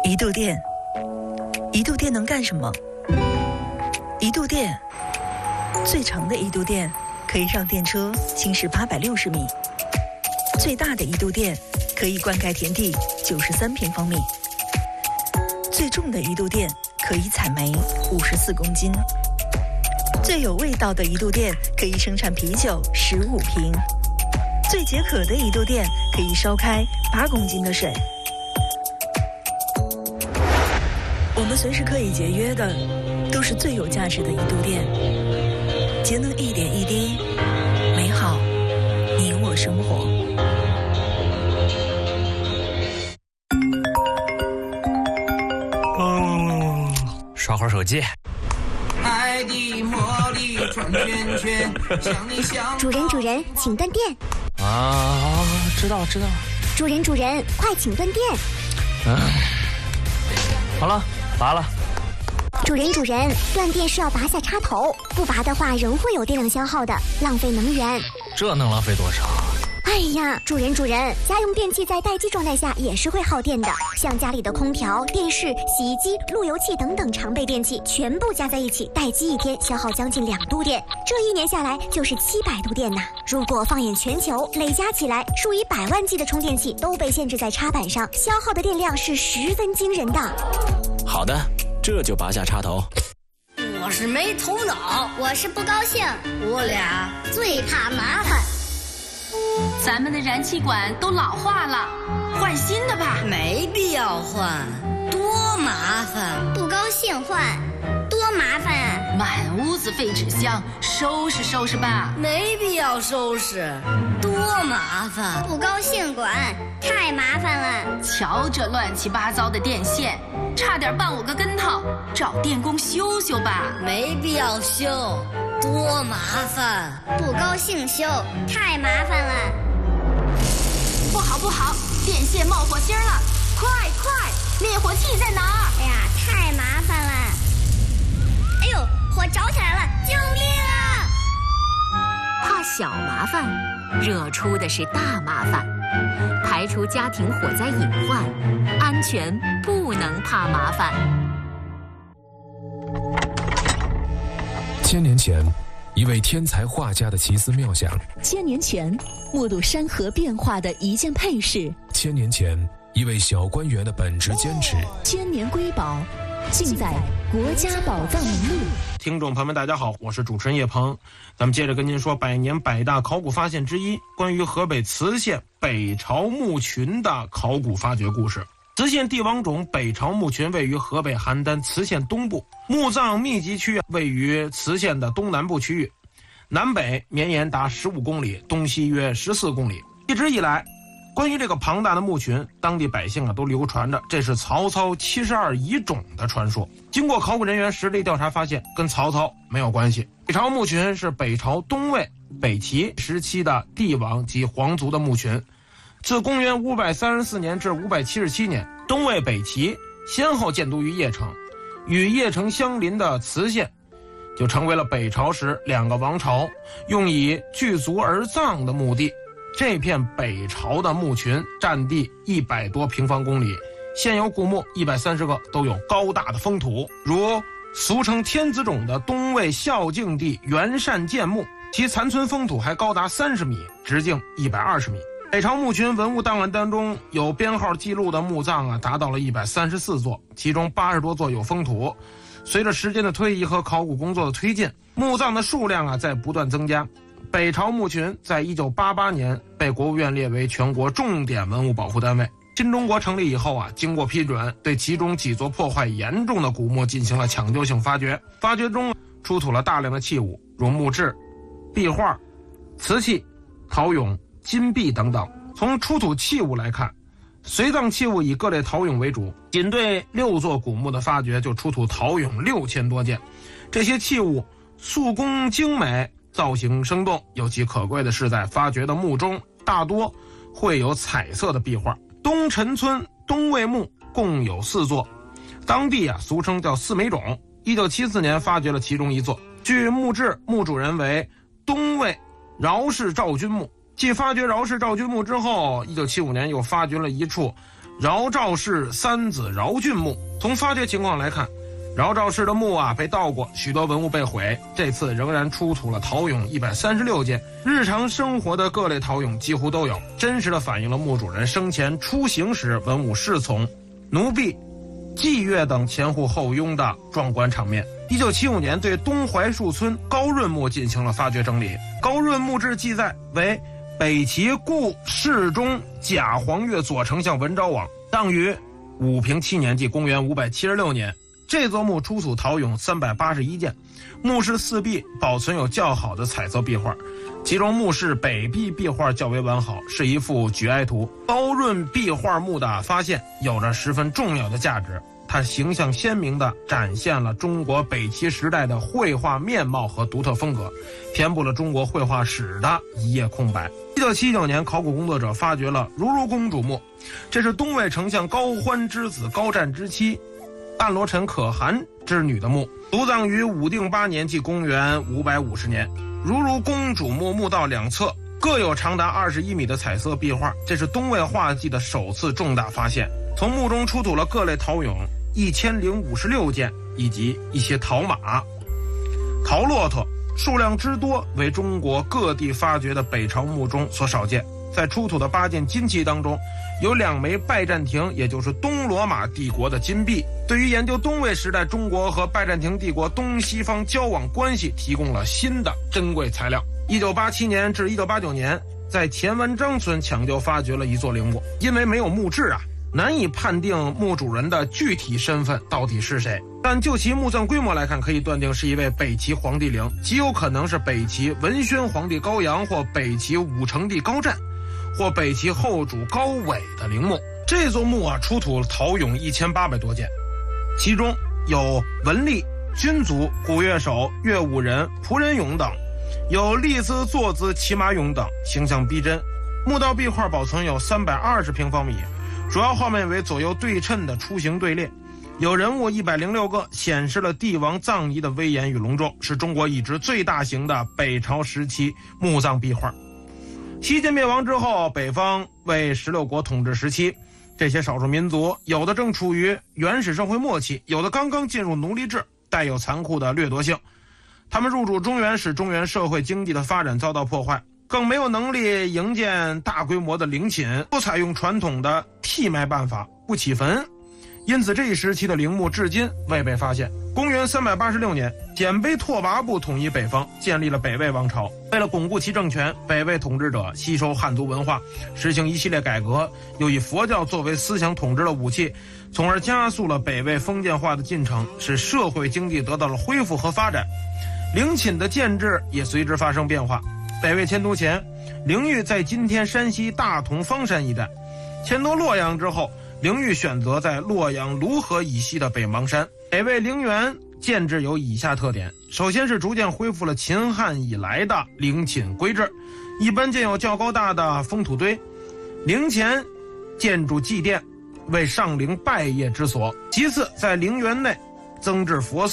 一度电，一度电能干什么？一度电，最长的一度电可以让电车行驶860米，最大的一度电可以灌溉田地93平方米，最重的一度电可以采煤54公斤，最有味道的一度电可以生产啤酒15瓶，最解渴的一度电可以烧开8公斤的水。我们随时可以节约的，都是最有价值的一度电。节能一点一滴，美好你我生活。 刷会儿手机。 爱的魔力转圈圈，像你像主人，请断电。 啊，知道。 主人，快请断电。 好了，拔了。 主人，断电是要拔下插头，不拔的话仍会有电量消耗的，浪费能源。 这能浪费多少？ 哎呀，主人，家用电器在待机状态下也是会耗电的，像家里的空调、电视、洗衣机、路由器等等常备电器，全部加在一起，待机1天消耗将近2度电，这1年下来就是700度电呐。如果放眼全球，累加起来，数以百万计的充电器都被限制在插板上，消耗的电量是十分惊人的。 好的，这就拔下插头。 我是没头脑， 我是不高兴， 我俩最怕麻烦。 咱们的燃气管都老化了，换新的吧。 没必要换，多麻烦。 不高兴换，多麻烦啊！ 满屋子废纸箱，收拾吧。 没必要收拾，多麻烦。 不高兴管，太麻烦了。 瞧这乱七八糟的电线，差点绊我个跟头，找电工修吧。 没必要修，多麻烦。 不高兴修，太麻烦了。 不好，电线冒火星了！快，灭火器在哪儿？ 哎呀，太麻烦了！哎呦，火着起来了！救命啊！ 怕小麻烦，惹出的是大麻烦。排除家庭火灾隐患，安全不能怕麻烦。 1000年前，一位天才画家的奇思妙想 ；1000年前，目睹山河变化的一件配饰 ；1000年前，一位小官员的本职坚持 ；1000年瑰宝，尽在国家宝藏名录。 听众朋友们，大家好，我是主持人叶鹏，咱们接着跟您说百年百大考古发现之一，关于河北磁县北朝墓群的考古发掘故事。磁县帝王冢北朝墓群位于河北邯郸磁县东部，墓葬密集区位于磁县的东南部区域，南北绵延达15公里，东西约14公里。一直以来，关于这个庞大的墓群，当地百姓都流传着这是曹操72遗种的传说。经过考古人员实地调查发现，跟曹操没有关系。北朝墓群是北朝东魏、北齐时期的帝王及皇族的墓群。自公元534年至577年，东魏、北齐先后建都于邺城，与邺城相邻的磁县就成为了北朝时2个王朝用以聚族而葬的墓地。这片北朝的墓群占地100多平方公里，现有古墓130个，都有高大的封土，如俗称天子冢的东魏孝敬帝元善建墓，其残存封土还高达30米，直径120米。北朝墓群文物档案当中有编号记录的墓葬达到了134座，其中80多座有封土。随着时间的推移和考古工作的推进，墓葬的数量在不断增加。北朝墓群在1988年被国务院列为全国重点文物保护单位。新中国成立以后经过批准，对其中几座破坏严重的古墓进行了抢救性发掘。发掘中出土了大量的器物，如木质、壁画、瓷器、陶俑、金币等等。从出土器物来看，随葬器物以各类陶俑为主，仅对6座古墓的发掘就出土陶俑6000多件。这些器物塑工精美，造型生动，尤其可贵的是在发掘的墓中大多会有彩色的壁画。东陈村东魏墓共有4座，当地俗称叫4美冢。1974年发掘了其中1座，据墓志，墓主人为东魏饶氏赵君墓。继发掘饶氏赵君墓之后，1975年又发掘了一处饶肇氏三子饶俊墓。从发掘情况来看，饶肇氏的墓被盗过，许多文物被毁。这次仍然出土了陶俑136件，日常生活的各类陶俑几乎都有，真实的反映了墓主人生前出行时文武侍从、奴婢、祭乐等前呼后拥的壮观场面。1975年对东槐树村高润墓进行了发掘整理。高润墓志记载为北齐故世宗假黄钺左丞相文昭王，葬于武平7年，即公元576年。这座墓出土陶俑381件，墓室四壁保存有较好的彩色壁画，其中墓室北壁壁画较为完好，是一幅举哀图。高润壁画墓的发现有着十分重要的价值，它形象鲜明地展现了中国北齐时代的绘画面貌和独特风格，填补了中国绘画史的一页空白。1979年，考古工作者发掘了如如公主墓，这是东魏丞相高欢之子高湛之妻暗罗陈可汗之女的墓，族葬于武定8年，即公元550年。如如公主墓墓道两侧各有长达21米的彩色壁画，这是东魏画技的首次重大发现。从墓中出土了各类陶俑1056件，以及一些陶马、陶骆驼，数量之多为中国各地发掘的北朝墓中所少见。在出土的8件金器当中，有2枚拜占庭，也就是东罗马帝国的金币，对于研究东魏时代中国和拜占庭帝国东西方交往关系提供了新的珍贵材料。1987年至1989年，在前文章村抢救发掘了一座陵墓，因为没有墓志难以判定墓主人的具体身份到底是谁，但就其墓葬规模来看，可以断定是一位北齐皇帝陵，极有可能是北齐文宣皇帝高阳，或北齐武成帝高湛，或北齐后主高纬的陵墓。这座墓出土陶俑1800多件，其中有文吏、军卒、古乐手、乐舞人、仆人俑等，有立姿、坐姿、骑马俑等，形象逼真。墓道壁画保存有320平方米，主要画面为左右对称的出行队列，有人物106个，显示了帝王葬仪的威严与隆重，是中国已知最大型的北朝时期墓葬壁画。西晋灭亡之后，北方为16国统治时期，这些少数民族有的正处于原始社会末期，有的刚刚进入奴隶制，带有残酷的掠夺性。他们入主中原，使中原社会经济的发展遭到破坏，更没有能力营建大规模的陵寝，不采用传统的替埋办法，不起坟，因此这一时期的陵墓至今未被发现。公元386年，鲜卑拓跋部统一北方，建立了北魏王朝。为了巩固其政权，北魏统治者吸收汉族文化，实行一系列改革，又以佛教作为思想统治的武器，从而加速了北魏封建化的进程，使社会经济得到了恢复和发展。陵寝的建制也随之发生变化。北魏迁都前，陵域在今天山西大同方山一带；迁都洛阳之后，陵域选择在洛阳卢河以西的北邙山。北魏陵园建制有以下特点：首先是逐渐恢复了秦汉以来的陵寝规制，一般建有较高大的封土堆，陵前建筑祭奠，为上陵拜谒之所。其次，在陵园内增置佛寺。